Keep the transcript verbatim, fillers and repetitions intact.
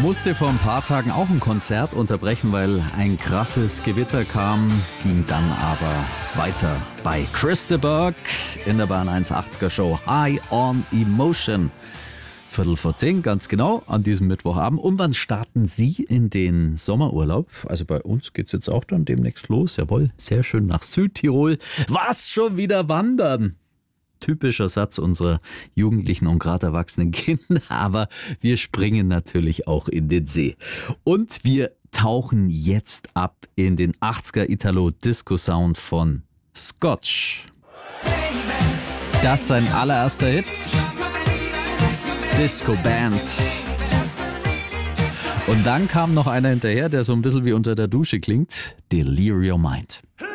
musste vor ein paar Tagen auch ein Konzert unterbrechen, weil ein krasses Gewitter kam, ging dann aber weiter bei Chris de Burgh in der Bahn eins achtziger Show High on Emotion. Viertel vor zehn, ganz genau, an diesem Mittwochabend. Und wann starten Sie in den Sommerurlaub? Also bei uns geht's jetzt auch dann demnächst los. Jawohl, sehr schön nach Südtirol. Was, schon wieder wandern? Typischer Satz unserer Jugendlichen und gerade erwachsenen Kinder, aber wir springen natürlich auch in den See. Und wir tauchen jetzt ab in den achtziger Italo-Disco-Sound von Scotch. Das ist sein allererster Hit. Disco Band. Und dann kam noch einer hinterher, der so ein bisschen wie unter der Dusche klingt. Delirium Mind.